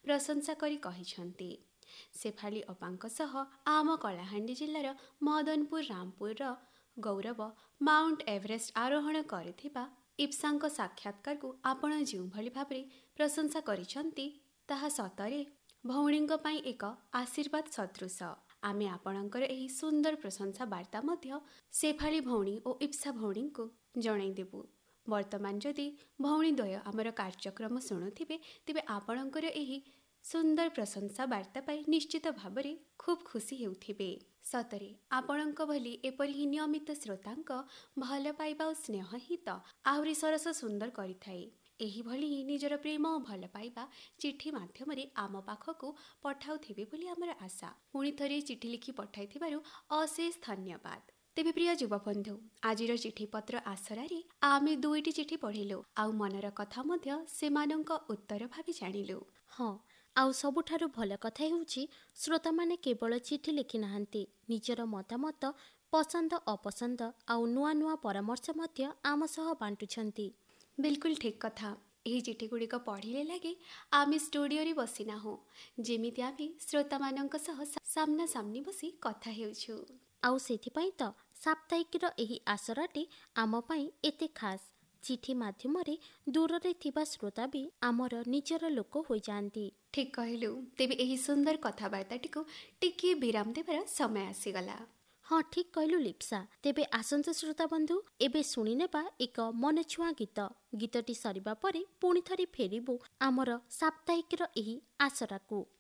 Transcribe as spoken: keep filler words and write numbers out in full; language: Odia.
ପ୍ରଶଂସା କରି କହିଛନ୍ତି। ଶେଫାଳି ଅପାଙ୍କ ସହ ଆମ କଳାହାଣ୍ଡି ଜିଲ୍ଲାର ମଦନପୁର ରାମପୁରର ଗୌରବ ମାଉଣ୍ଟ ଏଭରେଷ୍ଟ ଆରୋହଣ କରିଥିବା ଇପ୍ସାଙ୍କ ସାକ୍ଷାତକାରକୁ ଆପଣ ଯେଉଁଭଳି ଭାବରେ ପ୍ରଶଂସା କରିଛନ୍ତି ତାହା ସତରେ ଭଉଣୀଙ୍କ ପାଇଁ ଏକ ଆଶୀର୍ବାଦ ସଦୃଶ। ଆମେ ଆପଣଙ୍କର ଏହି ସୁନ୍ଦର ପ୍ରଶଂସା ବାର୍ତ୍ତା ମଧ୍ୟ ଶେଫାଳି ଭଉଣୀ ଓ ଇପ୍ସା ଭଉଣୀଙ୍କୁ ଜଣାଇଦେବୁ। ବର୍ତ୍ତମାନ ଯଦି ଭଉଣୀ ଦ୍ୱୟ ଆମର କାର୍ଯ୍ୟକ୍ରମ ଶୁଣୁଥିବେ ତେବେ ଆପଣଙ୍କର ଏହି ସୁନ୍ଦର ପ୍ରଶଂସା ବାର୍ତ୍ତା ପାଇଁ ନିଶ୍ଚିତ ଭାବରେ ଖୁବ୍ ଖୁସି ହେଉଥିବେ। ସତରେ ଆପଣଙ୍କ ଭଳି ଏପରି ହିଁ ନିୟମିତ ଶ୍ରୋତାଙ୍କ ଭଲ ପାଇବା ଓ ସ୍ନେହ ହିଁ ତ ଆହୁରି ସରସ ସୁନ୍ଦର କରିଥାଏ। ଏହିଭଳି ହିଁ ନିଜର ପ୍ରେମ ଓ ଭଲ ପାଇବା ଚିଠି ମାଧ୍ୟମରେ ଆମ ପାଖକୁ ପଠାଉଥିବେ ବୋଲି ଆମର ଆଶା। ପୁଣି ଥରେ ଚିଠି ଲେଖି ପଠାଇଥିବାରୁ ଅଶେଷ ଧନ୍ୟବାଦ। ତେବେ ପ୍ରିୟ ଯୁବବନ୍ଧୁ, ଆଜିର ଚିଠିପତ୍ର ଆସରାରେ ଆମେ ଦୁଇଟି ଚିଠି ପଢ଼ିଲୁ ଆଉ ମନର କଥା ମଧ୍ୟ ସେମାନଙ୍କ ଉତ୍ତର ଭାବେ ଜାଣିଲୁ। ହଁ, ଆଉ ସବୁଠାରୁ ଭଲ କଥା ହେଉଛି ଶ୍ରୋତାମାନେ କେବଳ ଚିଠି ଲେଖି ନାହାନ୍ତି, ନିଜର ମତାମତ, ପସନ୍ଦ ଅପସନ୍ଦ ଆଉ ନୂଆ ନୂଆ ପରାମର୍ଶ ମଧ୍ୟ ଆମ ସହ ବାଣ୍ଟୁଛନ୍ତି। ବିଲକୁଲ ଠିକ୍ କଥା। ଏହି ଚିଠିଗୁଡ଼ିକ ପଢ଼ିଲେ ଲାଗେ ଆମେ ଷ୍ଟୁଡ଼ିଓରେ ବସି ନାହୁଁ, ଯେମିତି ଆମେ ଶ୍ରୋତାମାନଙ୍କ ସହ ସାମ୍ନା ସାମ୍ନି ବସି କଥା ହେଉଛୁ। ଆଉ ସେଥିପାଇଁ ତ ସାପ୍ତାହିକର ଏହି ଆସରାଟି ଆମ ପାଇଁ ଏତେ ଖାସ୍। ଚିଠି ମାଧ୍ୟମରେ ଦୂରରେ ଥିବା ଶ୍ରୋତା ବି ଆମର ନିଜର ଲୋକ ହୋଇଯାଆନ୍ତି। ଠିକ୍ କହିଲୁ। ତେବେ ଏହି ସୁନ୍ଦର କଥାବାର୍ତ୍ତାଟିକୁ ଟିକିଏ ବିରାମ ଦେବାର ସମୟ ଆସିଗଲା। ହଁ, ଠିକ୍ କହିଲୁ ଲିପ୍ସା। ତେବେ ଆସନ୍ତୁ ଶ୍ରୋତା ବନ୍ଧୁ, ଏବେ ଶୁଣିନେବା ଏକ ମନଛୁଆଁ ଗୀତ। ଗୀତଟି ସରିବା ପରେ ପୁଣି ଥରେ ଫେରିବୁ ଆମର ସାପ୍ତାହିକର ଏହି ଆସରାକୁ।